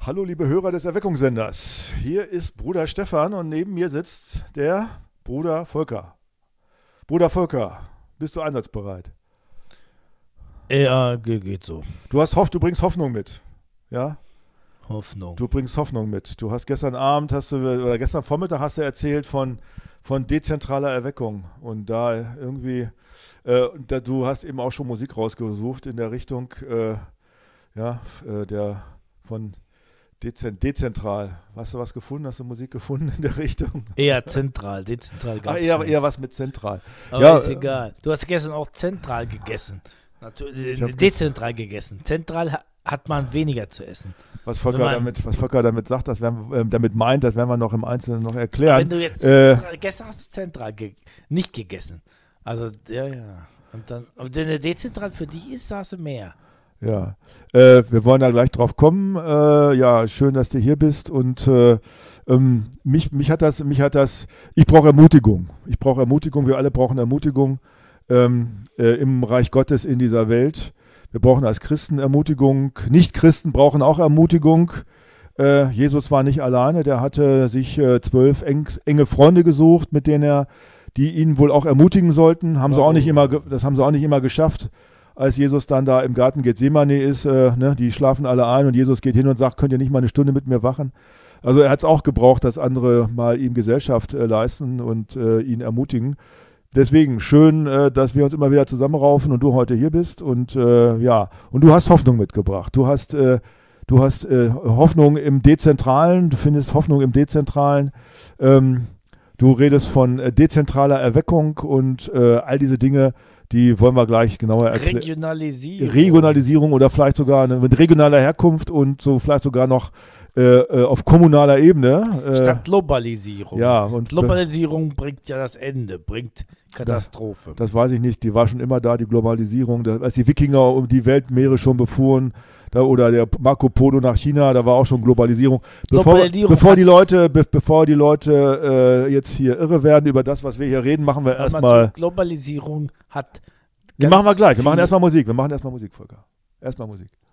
Hallo liebe Hörer des Erweckungssenders, hier ist Bruder Stefan und neben mir sitzt der Bruder Volker. Bruder Volker, bist du einsatzbereit? Ja, geht so. Du bringst Hoffnung mit, ja? Hoffnung. Du bringst Hoffnung mit. Du hast gestern Vormittag hast du erzählt von dezentraler Erweckung und da irgendwie, du hast eben auch schon Musik rausgesucht in der Richtung, von dezentral. Hast du was gefunden? Hast du Musik gefunden in der Richtung? Eher zentral, dezentral gab's eher was mit zentral. Aber ja, ist egal. Du hast gestern auch zentral gegessen. Dezentral gegessen. Zentral hat man weniger zu essen. Was Volker damit sagt, damit meint, das werden wir noch im Einzelnen noch erklären. Wenn du jetzt gestern hast du zentral nicht gegessen. Also, ja. Und dann, aber wenn der dezentral für dich ist, hast du mehr. Ja, wir wollen da gleich drauf kommen. Schön, dass du hier bist und mich hat das, ich brauche Ermutigung. Wir alle brauchen Ermutigung im Reich Gottes in dieser Welt. Wir brauchen als Christen Ermutigung. Nicht-Christen brauchen auch Ermutigung. Jesus war nicht alleine, der hatte sich 12 enge Freunde gesucht, die ihn wohl auch ermutigen sollten. Das haben sie auch nicht immer geschafft. Als Jesus dann da im Garten Gethsemane ist, die schlafen alle ein und Jesus geht hin und sagt, könnt ihr nicht mal eine Stunde mit mir wachen? Also er hat es auch gebraucht, dass andere mal ihm Gesellschaft leisten und ihn ermutigen. Deswegen schön, dass wir uns immer wieder zusammenraufen und du heute hier bist und und du hast Hoffnung mitgebracht. Du hast Hoffnung im Dezentralen, du findest Hoffnung im Dezentralen. Du redest von dezentraler Erweckung und all diese Dinge, die wollen wir gleich genauer erklären. Regionalisierung oder vielleicht sogar mit regionaler Herkunft und so vielleicht sogar noch auf kommunaler Ebene. Statt Globalisierung. Ja, und Globalisierung bringt ja das Ende, bringt Katastrophe. Das weiß ich nicht, die war schon immer da, die Globalisierung. Als die Wikinger um die Weltmeere schon befuhren, oder der Marco Polo nach China, da war auch schon Globalisierung. Bevor die Leute jetzt hier irre werden über das, was wir hier reden, machen wir erstmal. Globalisierung hat. Die machen wir gleich. Wir machen erstmal Musik, Volker. Erstmal Musik.